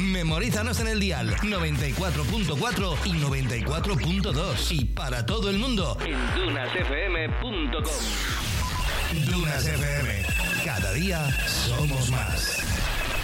Memorízanos en el dial 94.4 y 94.2 y para todo el mundo en dunasfm.com. Dunas FM. Cada día somos más.